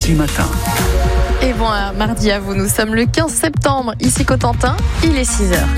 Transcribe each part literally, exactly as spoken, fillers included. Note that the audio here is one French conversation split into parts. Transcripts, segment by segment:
Ici Matin. Et bon, euh, mardi à vous, nous sommes le quinze septembre, ici Cotentin, il est six heures.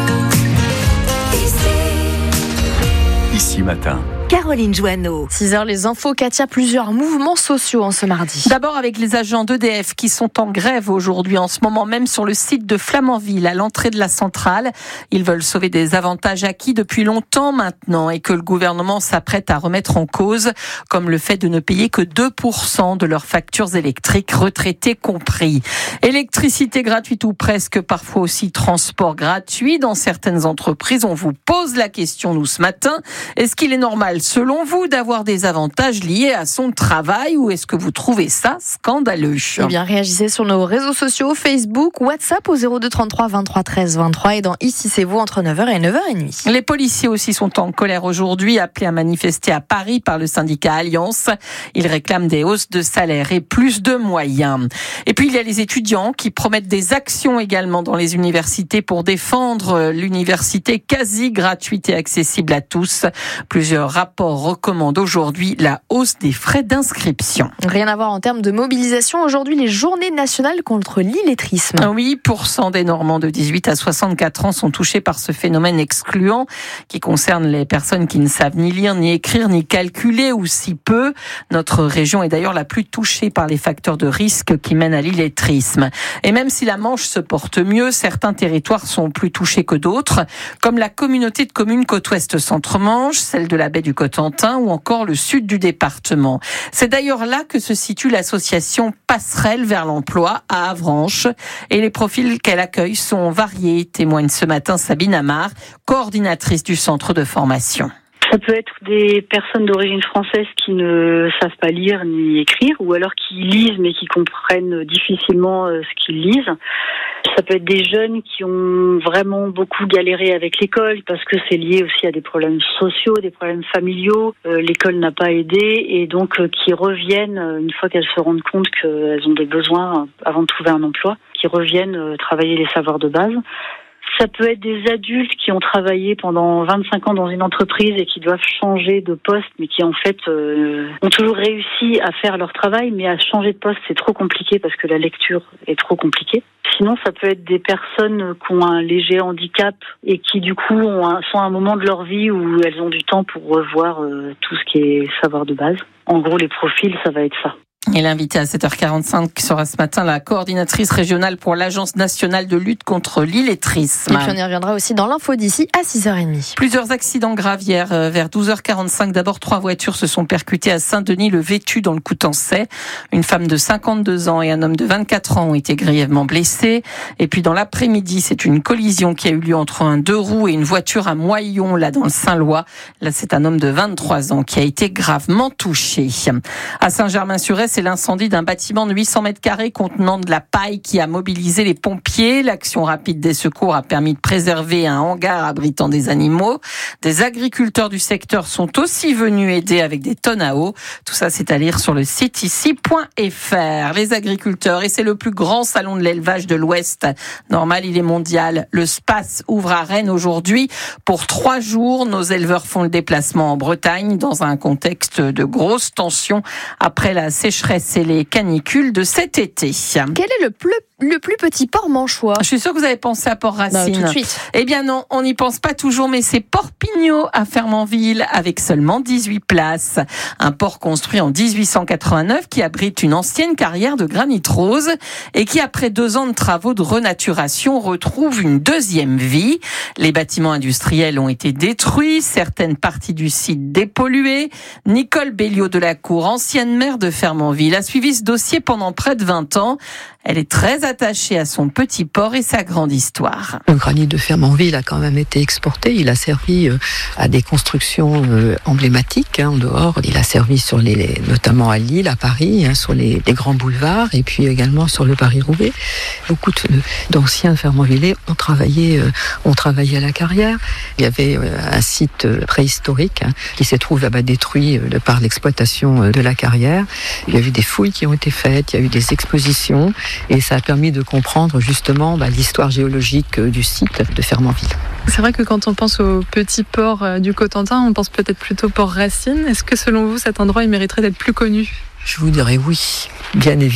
Ici Matin. Caroline Joanneau. six heures, les infos. Katia, plusieurs mouvements sociaux en ce mardi. D'abord avec les agents d'E D F qui sont en grève aujourd'hui, en ce moment même sur le site de Flamanville, à l'entrée de la centrale. Ils veulent sauver des avantages acquis depuis longtemps maintenant et que le gouvernement s'apprête à remettre en cause, comme le fait de ne payer que deux pour cent de leurs factures électriques, retraités compris. Électricité gratuite ou presque, parfois aussi transport gratuit dans certaines entreprises. On vous pose la question, nous, ce matin. Est-ce qu'il est normal, selon vous, d'avoir des avantages liés à son travail ou est-ce que vous trouvez ça scandaleux ? Eh bien, réagissez sur nos réseaux sociaux, Facebook, WhatsApp au zéro deux trente-trois vingt-trois treize vingt-trois et dans Ici c'est vous entre neuf heures et neuf heures trente. Les policiers aussi sont en colère aujourd'hui, appelés à manifester à Paris par le syndicat Alliance. Ils réclament des hausses de salaire et plus de moyens. Et puis il y a les étudiants qui promettent des actions également dans les universités pour défendre l'université quasi gratuite et accessible à tous. Plusieurs rapports recommandent aujourd'hui la hausse des frais d'inscription. Rien à voir en termes de mobilisation. Aujourd'hui, les journées nationales contre l'illettrisme. huit pour cent des Normands de dix-huit à soixante-quatre ans sont touchés par ce phénomène excluant qui concerne les personnes qui ne savent ni lire, ni écrire, ni calculer ou si peu. Notre région est d'ailleurs la plus touchée par les facteurs de risque qui mènent à l'illettrisme. Et même si la Manche se porte mieux, certains territoires sont plus touchés que d'autres, comme la communauté de communes Côte-Ouest Centre-Manche, celle de la baie du Cotentin ou encore le sud du département. C'est d'ailleurs là que se situe l'association Passerelle vers l'emploi à Avranches et les profils qu'elle accueille sont variés, témoigne ce matin Sabine Amar, coordinatrice du centre de formation. Ça peut être des personnes d'origine française qui ne savent pas lire ni écrire, ou alors qui lisent mais qui comprennent difficilement ce qu'ils lisent. Ça peut être des jeunes qui ont vraiment beaucoup galéré avec l'école parce que c'est lié aussi à des problèmes sociaux, des problèmes familiaux. Euh, l'école n'a pas aidé et donc euh, qui reviennent une fois qu'elles se rendent compte qu'elles ont des besoins avant de trouver un emploi, qui reviennent euh, travailler les savoirs de base. Ça peut être des adultes qui ont travaillé pendant vingt-cinq ans dans une entreprise et qui doivent changer de poste, mais qui en fait euh, ont toujours réussi à faire leur travail, mais à changer de poste, c'est trop compliqué parce que la lecture est trop compliquée. Sinon, ça peut être des personnes qui ont un léger handicap et qui du coup ont un, sont à un moment de leur vie où elles ont du temps pour revoir euh, tout ce qui est savoir de base. En gros, les profils, ça va être ça. Et l'invitée à sept heures quarante-cinq sera ce matin la coordinatrice régionale pour l'Agence nationale de lutte contre l'illettrisme. Et puis on y reviendra aussi dans l'info d'ici à six heures trente. Plusieurs accidents graves hier vers douze heures quarante-cinq. D'abord, trois voitures se sont percutées à Saint-Denis-le-Vêtu dans le Coutançais. Une femme de cinquante-deux ans et un homme de vingt-quatre ans ont été grièvement blessés. Et puis dans l'après-midi, c'est une collision qui a eu lieu entre un deux roues et une voiture à Moyon, là dans le Saint-Lois. Là, c'est un homme de vingt-trois ans qui a été gravement touché. À Saint-Germain-sur-Aix, c'est l'incendie d'un bâtiment de huit cents mètres carrés contenant de la paille qui a mobilisé les pompiers. L'action rapide des secours a permis de préserver un hangar abritant des animaux. Des agriculteurs du secteur sont aussi venus aider avec des tonnes à eau. Tout ça, c'est à lire sur le site ici point f r. Les agriculteurs, et c'est le plus grand salon de l'élevage de l'Ouest. Normal, il est mondial. Le SPACE ouvre à Rennes aujourd'hui pour trois jours. Nos éleveurs font le déplacement en Bretagne dans un contexte de grosses tensions après la sécheresse et les canicules de cet été. Quel est le plus, le plus petit port manchois ? Je suis sûre que vous avez pensé à Port-Racine. Non, tout de suite. Eh bien non, on n'y pense pas toujours, mais c'est Port-Pignot à Fermanville avec seulement dix-huit places. Un port construit en dix-huit cent quatre-vingt-neuf qui abrite une ancienne carrière de granit rose et qui, après deux ans de travaux de renaturation, retrouve une deuxième vie. Les bâtiments industriels ont été détruits, certaines parties du site dépolluées. Nicole Belliot de la Cour, ancienne maire de Fermanville, a suivi ce dossier pendant près de vingt ans. Elle est très attachée à son petit port et sa grande histoire. Le granit de Fermanville a quand même été exporté. Il a servi à des constructions emblématiques hein, en dehors. Il a servi sur les, notamment à Lille, à Paris, hein, sur les, les grands boulevards et puis également sur le Paris-Roubaix. Beaucoup de, d'anciens Fermanvillais ont travaillé, ont travaillé à la carrière. Il y avait un site préhistorique hein, qui s'est trouvé là-bas détruit par l'exploitation de la carrière. Il y a eu des fouilles qui ont été faites, il y a eu des expositions. Et ça a permis de comprendre justement bah, l'histoire géologique du site de Fermanville. C'est vrai que quand on pense au petit port du Cotentin, on pense peut-être plutôt Port-Racine. Est-ce que selon vous, cet endroit il mériterait d'être plus connu ? Je vous dirais oui, bien évidemment.